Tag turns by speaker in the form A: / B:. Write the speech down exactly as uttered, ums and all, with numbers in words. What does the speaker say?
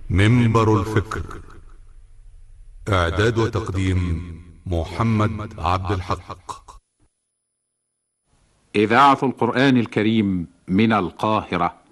A: منبر الفكر. إعداد وتقديم محمد عبد الحق.
B: إذاعة القرآن الكريم من القاهرة